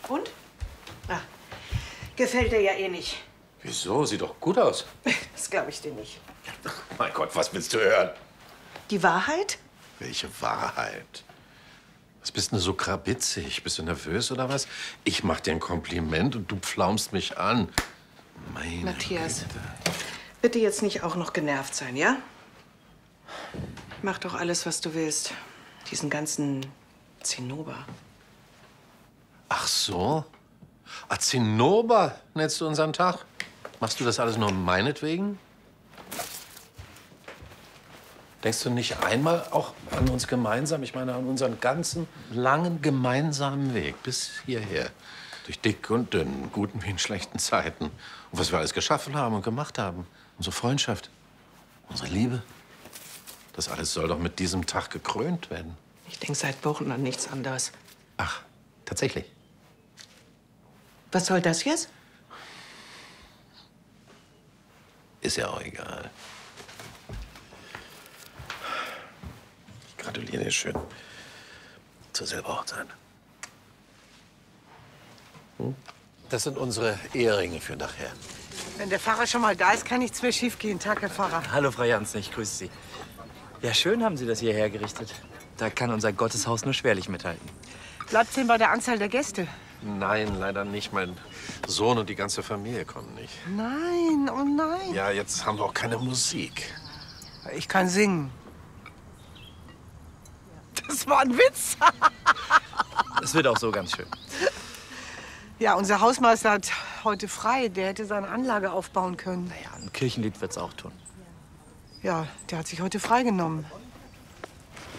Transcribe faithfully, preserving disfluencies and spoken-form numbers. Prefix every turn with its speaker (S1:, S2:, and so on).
S1: Und? Ah, gefällt dir ja eh nicht.
S2: Wieso? Sieht doch gut aus.
S1: Das glaube ich dir nicht.
S2: Mein Gott, was willst du hören?
S1: Die Wahrheit?
S2: Welche Wahrheit? Was bist denn du so krabitzig? Bist du nervös oder was? Ich mach dir ein Kompliment und du pflaumst mich an. Meine
S1: Matthias,
S2: Güte.
S1: bitte jetzt nicht auch noch genervt sein, ja? Mach doch alles, was du willst. Diesen ganzen Zinnober.
S2: Ach so? Ah, Zinnober nennst du unseren Tag? Machst du das alles nur meinetwegen? Denkst du nicht einmal auch an uns gemeinsam? Ich meine, an unseren ganzen langen gemeinsamen Weg bis hierher. Durch dick und dünn, guten wie in schlechten Zeiten. Und was wir alles geschaffen haben und gemacht haben. Unsere Freundschaft, unsere Liebe. Das alles soll doch mit diesem Tag gekrönt werden.
S1: Ich denke seit Wochen an nichts anderes.
S2: Ach, tatsächlich?
S1: Was soll das jetzt?
S2: Ist ja auch egal. Ich gratuliere dir schön zur selber Hochzeit. Hm? Das sind unsere Eheringe für nachher.
S1: Wenn der Pfarrer schon mal da ist, kann nichts mehr schiefgehen. Tag, Herr Pfarrer.
S3: Hallo, Frau Jansen, ich grüße Sie. Ja, schön haben Sie das hier hergerichtet. Da kann unser Gotteshaus nur schwerlich mithalten.
S1: Bleibt's denn bei der Anzahl der Gäste?
S2: Nein, leider nicht. Mein Sohn und die ganze Familie kommen nicht.
S1: Nein, oh nein.
S2: Ja, jetzt haben wir auch keine Musik.
S1: Ich kann singen. Das war ein Witz.
S3: Es wird auch so ganz schön.
S1: Ja, unser Hausmeister hat heute frei. Der hätte seine Anlage aufbauen können.
S3: Naja, ein Kirchenlied wird's auch tun.
S1: Ja, der hat sich heute freigenommen.